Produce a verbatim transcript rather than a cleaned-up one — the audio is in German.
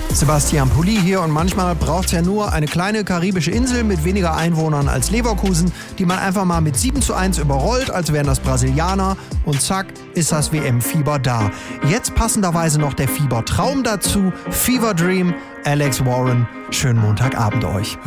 Sebastian Pulli hier und manchmal braucht es ja nur eine kleine karibische Insel mit weniger Einwohnern als Leverkusen, die man einfach mal mit sieben zu eins überrollt, als wären das Brasilianer und zack, ist das W M-Fieber da. Jetzt passenderweise noch der Fiebertraum dazu, Fever Dream, Alex Warren. Schönen Montagabend euch.